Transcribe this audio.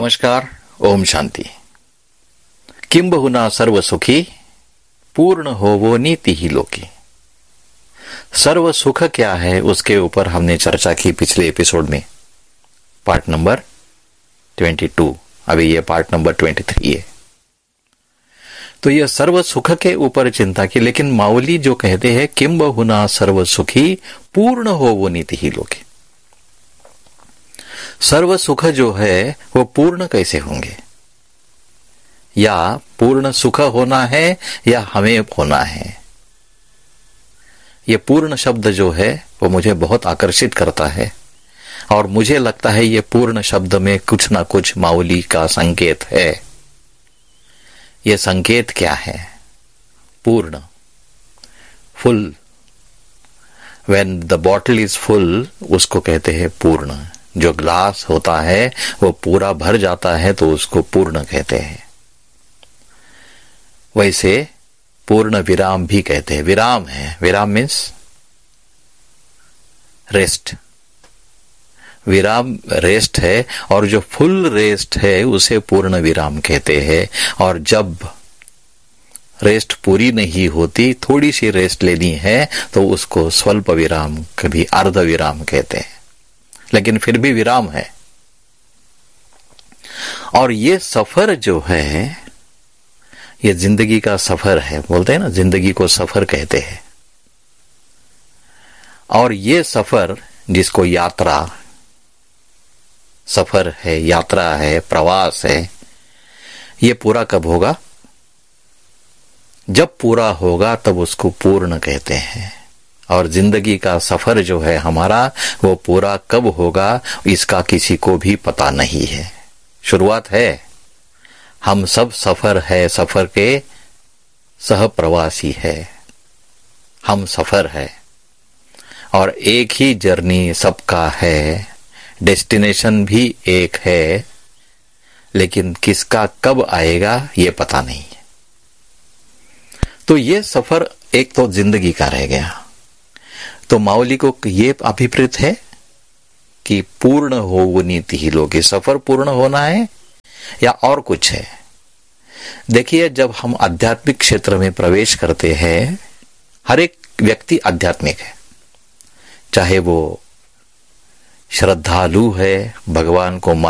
नमस्कार, ओम शांति। किम बहुना सर्व सुखी पूर्ण होवो नीति ही लोकी। सर्व सुख क्या है उसके ऊपर हमने चर्चा की पिछले एपिसोड में, पार्ट नंबर 22। अभी ये पार्ट नंबर 23 है। तो यह सर्व सुख के ऊपर चिंता की, लेकिन माउली जो कहते हैं किम बहुना सर्व सुखी पूर्ण होवो नीति ही लोकी। सर्व सुख जो है वो पूर्ण कैसे होंगे, या पूर्ण सुख होना है या हमें होना है। ये पूर्ण शब्द जो है वो मुझे बहुत आकर्षित करता है और मुझे लगता है ये पूर्ण शब्द में कुछ ना कुछ माउली का संकेत है। ये संकेत क्या है? पूर्ण, full. When the bottle is full उसको कहते हैं पूर्ण। जो ग्लास होता है वो पूरा भर जाता है तो उसको पूर्ण कहते हैं। वैसे पूर्ण विराम भी कहते हैं। विराम है, विराम मीन्स रेस्ट। विराम रेस्ट है और जो फुल रेस्ट है उसे पूर्ण विराम कहते हैं। और जब रेस्ट पूरी नहीं होती, थोड़ी सी रेस्ट लेनी है तो उसको स्वल्प विराम, कभी अर्ध विराम कहते हैं, लेकिन फिर भी विराम है। और ये सफर जो है ये जिंदगी का सफर है। बोलते हैं ना, जिंदगी को सफर कहते हैं। और ये सफर जिसको यात्रा, सफर है, यात्रा है, प्रवास है, ये पूरा कब होगा? जब पूरा होगा तब उसको पूर्ण कहते हैं। और जिंदगी का सफर जो है हमारा वो पूरा कब होगा इसका किसी को भी पता नहीं है। शुरुआत है, हम सब सफर है, सफर के सह प्रवासी है। हम सफर है और एक ही जर्नी सबका है, डेस्टिनेशन भी एक है, लेकिन किसका कब आएगा ये पता नहीं है। तो ये सफर एक तो जिंदगी का रह गया। तो माउली को ये अभिप्रेत है कि पूर्ण हो वो नीति ही लोगे। सफर पूर्ण होना है या और कुछ है? देखिए, जब हम आध्यात्मिक क्षेत्र में प्रवेश करते हैं, हर एक व्यक्ति आध्यात्मिक है, चाहे वो श्रद्धालु है, भगवान को